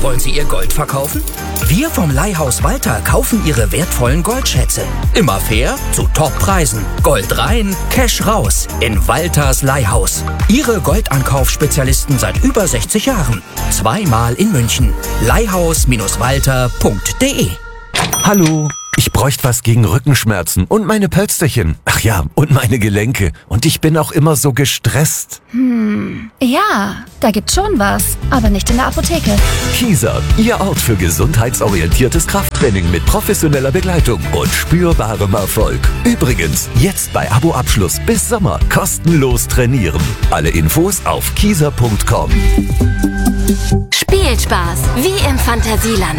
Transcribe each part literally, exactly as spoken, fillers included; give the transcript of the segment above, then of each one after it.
Wollen Sie Ihr Gold verkaufen? Wir vom Leihhaus Walter kaufen Ihre wertvollen Goldschätze. Immer fair, zu Toppreisen. Gold rein, Cash raus. In Walters Leihhaus. Ihre Goldankaufspezialisten seit über sechzig Jahren. Zweimal in München. leihhaus Walter punkt de. Hallo, ich bräuchte was gegen Rückenschmerzen und meine Pölsterchen. Ach ja, und meine Gelenke. Und ich bin auch immer so gestresst. Hm, ja, da gibt's schon was, aber nicht in der Apotheke. Kieser, Ihr Ort für gesundheitsorientiertes Krafttraining mit professioneller Begleitung und spürbarem Erfolg. Übrigens, jetzt bei Abo-Abschluss bis Sommer kostenlos trainieren. Alle Infos auf kieser punkt com. Spielspaß wie im Fantasieland.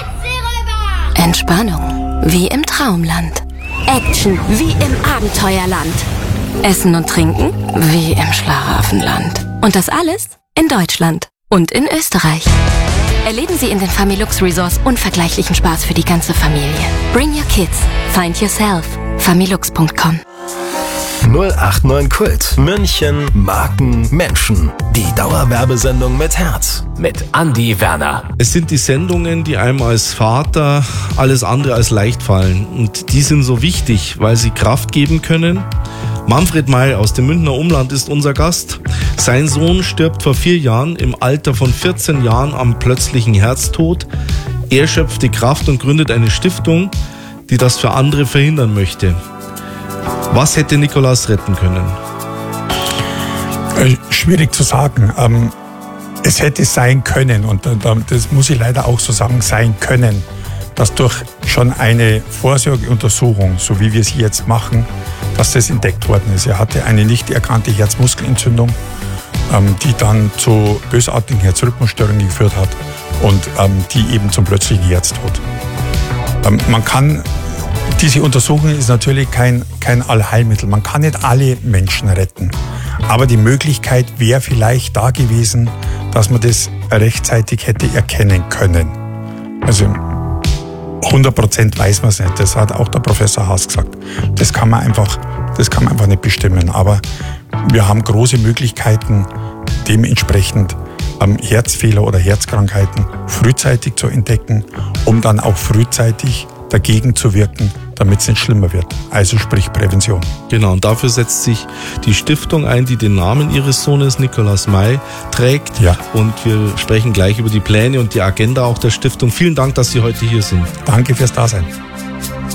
Entspannung wie im Traumland. Action wie im Abenteuerland. Essen und Trinken wie im Schlaraffenland. Und das alles in Deutschland und in Österreich. Erleben Sie in den Familux Resorts unvergleichlichen Spaß für die ganze Familie. Bring your kids. Find yourself. familux punkt com. null acht neun Kult. München, Marken, Menschen. Die Dauerwerbesendung mit Herz. Mit Andi Werner. Es sind die Sendungen, die einem als Vater alles andere als leicht fallen. Und die sind so wichtig, weil sie Kraft geben können. Manfred May aus dem Münchner Umland ist unser Gast. Sein Sohn stirbt vor vier Jahren im Alter von vierzehn Jahren am plötzlichen Herztod. Er schöpft die Kraft und gründet eine Stiftung, die das für andere verhindern möchte. Was hätte Nikolaus retten können? Äh, schwierig zu sagen. Ähm, es hätte sein können, und äh, das muss ich leider auch so sagen, sein können, dass durch schon eine Vorsorgeuntersuchung, so wie wir sie jetzt machen, dass das entdeckt worden ist. Er hatte eine nicht erkannte Herzmuskelentzündung, ähm, die dann zu bösartigen Herzrhythmusstörungen geführt hat und ähm, die eben zum plötzlichen Herztod. Ähm, man kann Diese Untersuchung ist natürlich kein, kein Allheilmittel. Man kann nicht alle Menschen retten. Aber die Möglichkeit wäre vielleicht da gewesen, dass man das rechtzeitig hätte erkennen können. Also hundert Prozent weiß man es nicht. Das hat auch der Professor Haas gesagt. Das kann man einfach, das kann man einfach nicht bestimmen. Aber wir haben große Möglichkeiten, dementsprechend ähm, Herzfehler oder Herzkrankheiten frühzeitig zu entdecken, um dann auch frühzeitig dagegen zu wirken, damit es nicht schlimmer wird. Also sprich Prävention. Genau, und dafür setzt sich die Stiftung ein, die den Namen ihres Sohnes Nikolaus May trägt. Ja. Und wir sprechen gleich über die Pläne und die Agenda auch der Stiftung. Vielen Dank, dass Sie heute hier sind. Danke fürs Dasein.